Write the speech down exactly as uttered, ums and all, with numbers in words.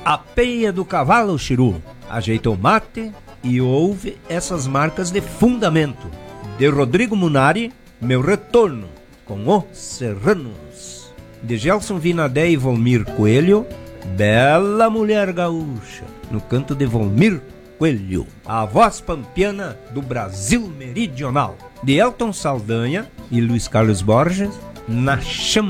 A peia do cavalo Chiru. Ajeita o mate e ouve essas marcas de fundamento. De Rodrigo Munari, Meu Retorno, com Os Serranos. De Gelson Vinadé e Volmir Coelho, Bela Mulher Gaúcha, no canto de Volmir Coelho. A voz pampiana do Brasil Meridional. De Elton Saldanha e Luiz Carlos Borges, Na Chama